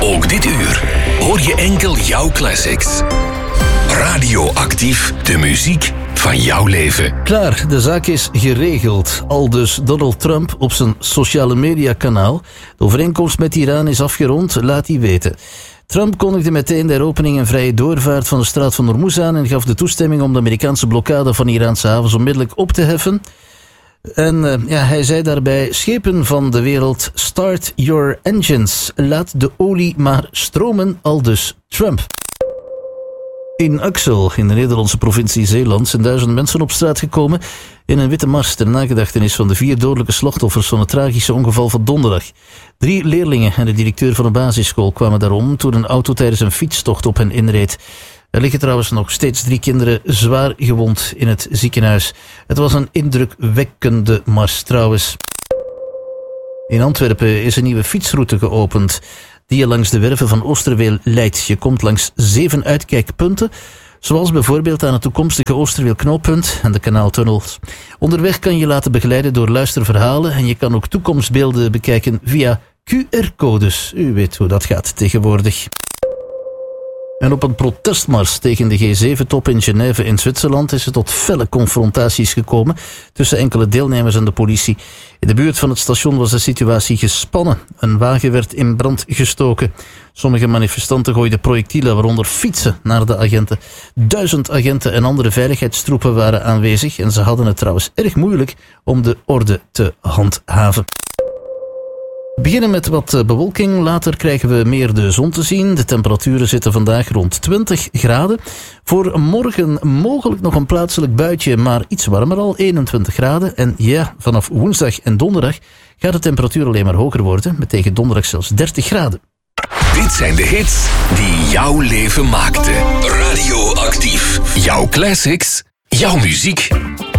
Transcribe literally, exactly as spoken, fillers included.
Ook dit uur hoor je enkel jouw classics. Radioactief, de muziek van jouw leven. Klaar, de zaak is geregeld. Aldus Donald Trump op zijn sociale mediakanaal. De overeenkomst met Iran is afgerond, laat hij weten. Trump kondigde meteen de heropening en vrije doorvaart van de straat van Hormuz aan en gaf de toestemming om de Amerikaanse blokkade van Iraanse havens onmiddellijk op te heffen. En uh, ja, hij zei daarbij: schepen van de wereld, start your engines. Laat de olie maar stromen, aldus Trump. In Axel, in de Nederlandse provincie Zeeland, zijn duizenden mensen op straat gekomen in een witte mars ter nagedachtenis van de vier dodelijke slachtoffers van het tragische ongeval van donderdag. Drie leerlingen en de directeur van een basisschool kwamen daarom toen een auto tijdens een fietstocht op hen inreed. Er liggen trouwens nog steeds drie kinderen zwaar gewond in het ziekenhuis. Het was een indrukwekkende mars trouwens. In Antwerpen is een nieuwe fietsroute geopend die je langs de werven van Oosterweel leidt. Je komt langs zeven uitkijkpunten, zoals bijvoorbeeld aan het toekomstige Oosterweel-knooppunt en de kanaaltunnels. Onderweg kan je laten begeleiden door luisterverhalen en je kan ook toekomstbeelden bekijken via Q R-codes. U weet hoe dat gaat tegenwoordig. En op een protestmars tegen de G zeven top in Genève in Zwitserland is het tot felle confrontaties gekomen tussen enkele deelnemers en de politie. In de buurt van het station was de situatie gespannen. Een wagen werd in brand gestoken. Sommige manifestanten gooiden projectielen, waaronder fietsen, naar de agenten. Duizend agenten en andere veiligheidstroepen waren aanwezig en ze hadden het trouwens erg moeilijk om de orde te handhaven. We beginnen met wat bewolking, later krijgen we meer de zon te zien. De temperaturen zitten vandaag rond twintig graden. Voor morgen mogelijk nog een plaatselijk buitje, maar iets warmer al, eenentwintig graden. En ja, vanaf woensdag en donderdag gaat de temperatuur alleen maar hoger worden, met tegen donderdag zelfs dertig graden. Dit zijn de hits die jouw leven maakten. Radioactief. Jouw classics, jouw muziek.